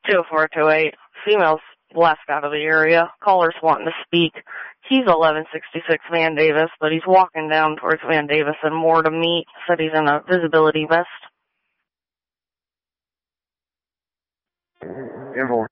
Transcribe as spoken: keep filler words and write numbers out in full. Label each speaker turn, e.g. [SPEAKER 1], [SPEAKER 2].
[SPEAKER 1] two four two eight. Female's left out of the area. Caller's wanting to speak. He's eleven sixty-six Van Davis, but he's walking down towards Van Davis and more to meet. Said he's in a visibility vest.
[SPEAKER 2] Invoice.